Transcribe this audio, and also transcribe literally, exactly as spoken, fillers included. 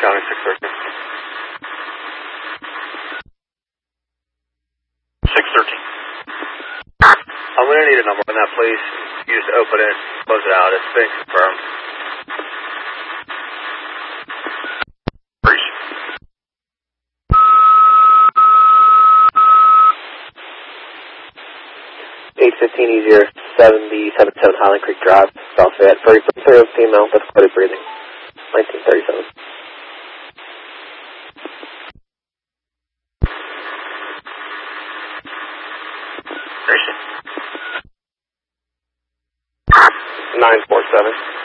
County six thirteen. six thirteen. I'm going to need a number on that, please. You just open it, close it out. It's been confirmed. Breach. eight fifteen easier, seventy seventy-seven Highland Creek Drive, South Fayette. Furry material female with recorded breathing. nineteen thirty-seven. nine four seven.